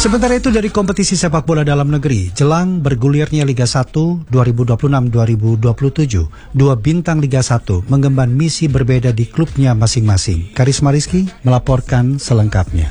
Sementara itu dari kompetisi sepak bola dalam negeri, jelang bergulirnya Liga 1 2026-2027, dua bintang Liga 1 mengemban misi berbeda di klubnya masing-masing. Karisma Rizky melaporkan selengkapnya.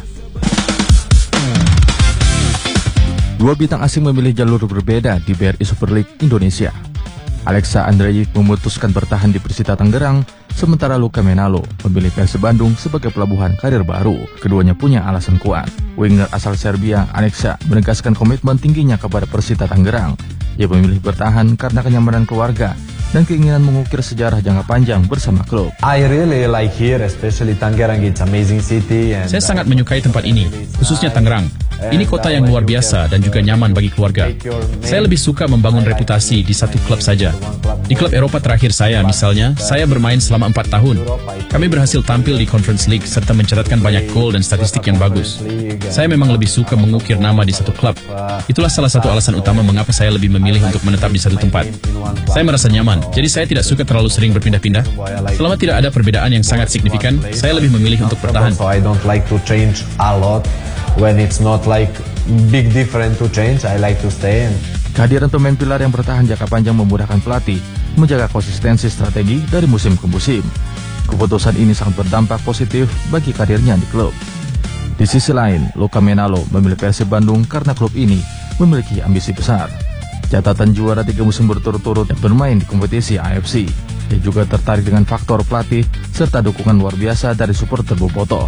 Dua bintang asing memilih jalur berbeda di BRI Super League Indonesia. Alexa Andrejic memutuskan bertahan di Persita Tangerang, sementara Luka Menalo memilih Persib Bandung sebagai pelabuhan karir baru. Keduanya punya alasan kuat. Winger asal Serbia, Alexa, menegaskan komitmen tingginya kepada Persita Tangerang. Ia memilih bertahan karena kenyamanan keluarga dan keinginan mengukir sejarah jangka panjang bersama klub. I really like here, especially Tangerang. It's amazing city. Saya sangat menyukai tempat ini, khususnya Tangerang. Ini kota yang luar biasa dan juga nyaman bagi keluarga. Saya lebih suka membangun reputasi di satu klub saja. Di klub Eropa terakhir saya, misalnya, saya bermain selama 4 tahun. Kami berhasil tampil di Conference League serta mencatatkan banyak gol dan statistik yang bagus. Saya memang lebih suka mengukir nama di satu klub. Itulah salah satu alasan utama mengapa saya lebih memilih untuk menetap di satu tempat. Saya merasa nyaman, jadi saya tidak suka terlalu sering berpindah-pindah. Selama tidak ada perbedaan yang sangat signifikan, saya lebih memilih untuk bertahan. So I don't like to change a lot. When it's not like big difference to change, I like to stay. Kehadiran pemain pilar yang bertahan jangka panjang memudahkan pelatih menjaga konsistensi strategi dari musim ke musim. Keputusan ini sangat berdampak positif bagi karirnya di klub. Di sisi lain, Luka Menalo memilih Persib Bandung karena klub ini memiliki ambisi besar. Catatan juara 3 musim berturut-turut dan bermain di kompetisi AFC. Dia juga tertarik dengan faktor pelatih serta dukungan luar biasa dari supporter bobotoh.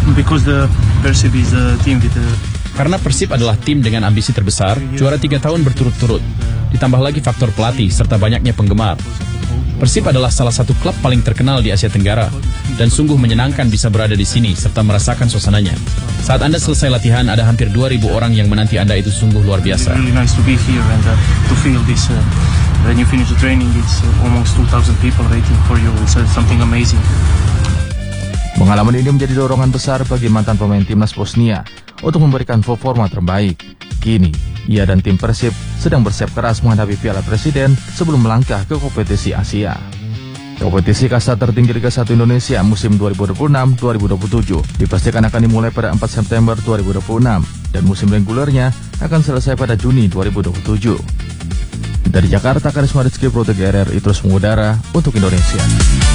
Karena Persib adalah tim dengan ambisi terbesar, juara 3 tahun berturut-turut. Ditambah lagi faktor pelatih serta banyaknya penggemar. Persib adalah salah satu klub paling terkenal di Asia Tenggara dan sungguh menyenangkan bisa berada di sini serta merasakan suasananya. Saat Anda selesai latihan, ada hampir 2.000 orang yang menanti Anda, itu sungguh luar biasa. When you finish the training, it's almost 2,000 people waiting for you. It's something amazing. Pengalaman ini menjadi dorongan besar bagi mantan pemain timnas Bosnia untuk memberikan performa terbaik. Kini, ia dan tim Persib sedang bersiap keras menghadapi Piala Presiden sebelum melangkah ke kompetisi Asia. Kompetisi kasta tertinggi Liga 1 Indonesia musim 2026-2027 dipastikan akan dimulai pada 4 September 2026 dan musim regulernya akan selesai pada Juni 2027. Dari Jakarta, Karisma Rizky, Pro 3 RRI terus mengudara untuk Indonesia.